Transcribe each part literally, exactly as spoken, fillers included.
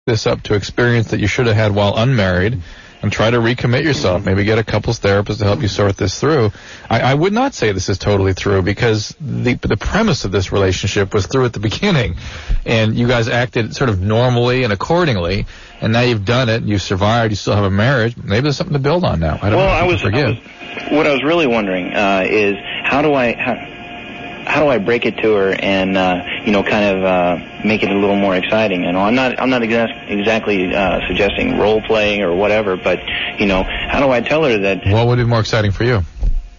this up to experience that you should have had while unmarried and try to recommit yourself. Maybe get a couples therapist to help you sort this through. I, I would not say this is totally through because the the premise of this relationship was through at the beginning, and you guys acted sort of normally and accordingly, and now you've done it, you've survived, you still have a marriage. Maybe there's something to build on now. I don't well, know if I you was, can forgive. I was, what I was really wondering uh, is how do I... How, How do I break it to her and, uh, you know, kind of uh, make it a little more exciting? You know, I'm not, I'm not exa- exactly uh, suggesting role playing or whatever, but, you know, how do I tell her that? What would be more exciting for you?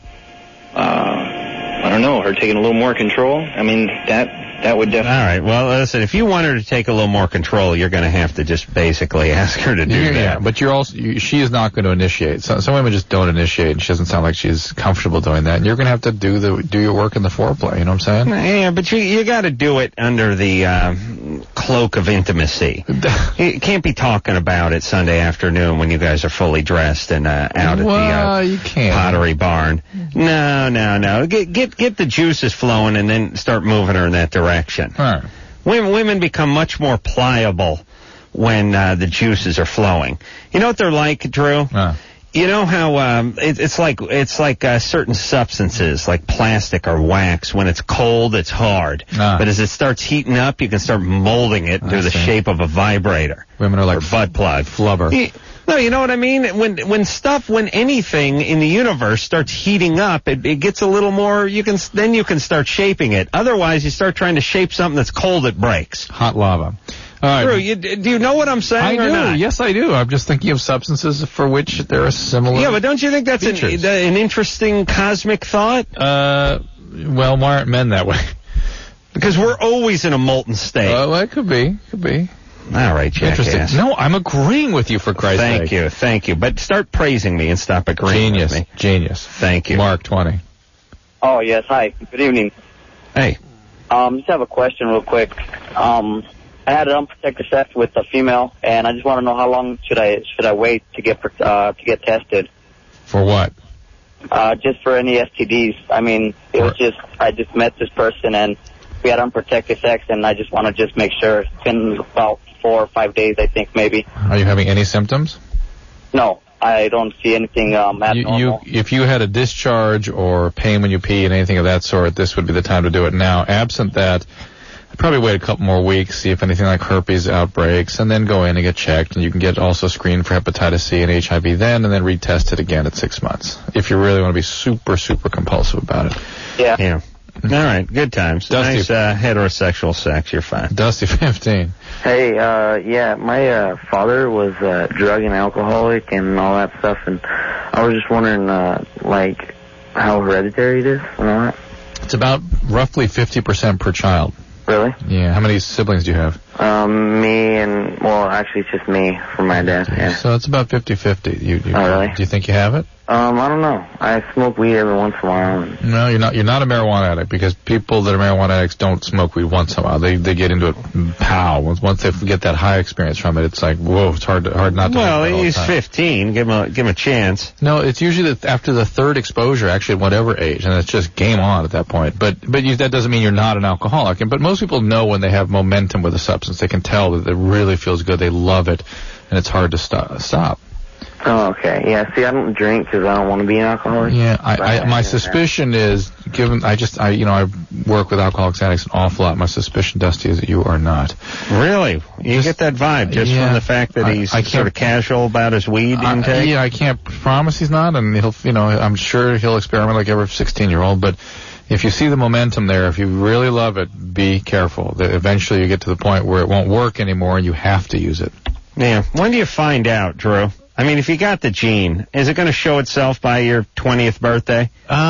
Uh, I don't know. Her taking a little more control. I mean, that that would definitely. All right. Well, listen. If you want her to take a little more control, you're going to have to just basically ask her to do yeah, that. Yeah, but you're also you, she is not going to initiate. So, some women just don't initiate, and she doesn't sound like she's comfortable doing that. And you're going to have to do the do your work in the foreplay. You know what I'm saying? Yeah, but you you got to do it under the uh, cloak of intimacy. You can't be talking about it Sunday afternoon when you guys are fully dressed and uh, out at well, the uh, you can't. Pottery Barn. No, no, no. Get get get the juices flowing and then start moving her in that direction. All right. Women, women become much more pliable when uh, the juices are flowing. You know what they're like, Drew? Uh. You know how um, it, it's like it's like uh, certain substances, like plastic or wax. When it's cold, it's hard, uh. but as it starts heating up, you can start molding it into the shape of a vibrator. Women are like or butt plug, flubber. You, no, you know what I mean. When when stuff, when anything in the universe starts heating up, it, it gets a little more. You can then you can start shaping it. Otherwise, you start trying to shape something that's cold, it breaks. Hot lava. All right. Drew, you, do you know what I'm saying I or do. not? Yes, I do. I'm just thinking of substances for which there are similar. Yeah, but don't you think that's an, features. an interesting cosmic thought? Uh, well, why aren't men that way? Because we're always in a molten state. Uh, well, it could be. Could be. All right, jackass. Interesting. No, I'm agreeing with you, for Christ's sake. Thank you, thank you. But start praising me and stop agreeing Genius. with me. Genius. Thank you. Mark, twenty. Oh, yes. Hi. Good evening. Hey. Um, just have a question real quick. Um, I had an unprotected sex with a female, and I just want to know how long should I should I wait to get uh, to get tested? For what? Uh, just for any S T Ds. I mean, it was just I just met this person and we had unprotected sex, and I just want to just make sure. It's been about four or five days, I think, maybe. Are you having any symptoms? No, I don't see anything um, abnormal. You, you, if you had a discharge or pain when you pee and anything of that sort, this would be the time to do it now. Absent that, I'd probably wait a couple more weeks, see if anything like herpes outbreaks, and then go in and get checked. And you can get also screened for hepatitis C and H I V then, and then retest it again at six months. If you really want to be super, super compulsive about it. Yeah. Yeah. All right, good times. Dusty. Nice uh, heterosexual sex, you're fine. Dusty, fifteen. Hey, uh, yeah, my uh, father was uh, drug and alcoholic and all that stuff, and I was just wondering, uh, like, how hereditary it is and all that. It's about roughly fifty percent per child. Really? Yeah. How many siblings do you have? Um, me and, well, actually it's just me from my dad, yeah. So it's about fifty-fifty. You, you, Oh, really? Do you think you have it? Um, I don't know. I smoke weed every once in a while. And No, you're not. You're not a marijuana addict, because people that are marijuana addicts don't smoke weed once in a while. They they get into it, pow. Once once they get that high experience from it, it's like, whoa, it's hard to, hard not to. Well, make it all he's the time. fifteen. Give him a give him a chance. No, it's usually the, after the third exposure, actually, at whatever age, and it's just game on at that point. But but you, that doesn't mean you're not an alcoholic. And, but most people know when they have momentum with a substance. They can tell that it really feels good. They love it, and it's hard to stop. stop. Oh, okay. Yeah, see, I don't drink because I don't want to be an alcoholic. Yeah, I, But I, my yeah. suspicion is, given I just, I, you know, I work with alcoholics addicts an awful lot. My suspicion, Dusty, is that you are not. Really? You Just- get that vibe just yeah. from the fact that I- he's I can't- sort of casual about his weed I, intake? yeah, I can't promise he's not, and he'll, you know, I'm sure he'll experiment like every sixteen-year-old. But if you see the momentum there, if you really love it, be careful. That eventually you get to the point where it won't work anymore, and you have to use it. Yeah. When do you find out, Drew? I mean, if you got the gene, is it going to show itself by your twentieth birthday?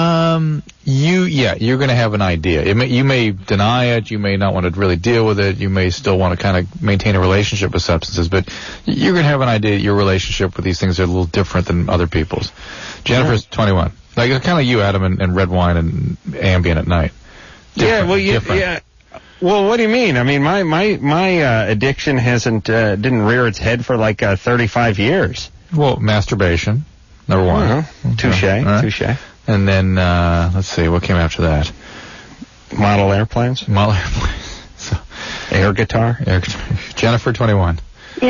Um, you, yeah, you're going to have an idea. It may, you may deny it. You may not want to really deal with it. You may still want to kind of maintain a relationship with substances, but you're going to have an idea that your relationship with these things are a little different than other people's. Jennifer's twenty-one. Like, kind of like you, Adam, and, and red wine and Ambien at night. Yeah, Different, well, you, different. yeah. Well, what do you mean? I mean, my my my uh, addiction hasn't uh, didn't rear its head for like uh, thirty-five years. Well, masturbation, number one. Uh-huh. Touche, Okay. All right. touche. And then, uh, let's see, what came after that? Model airplanes, Model airplanes. So, air guitar. air guitar. Jennifer, twenty-one.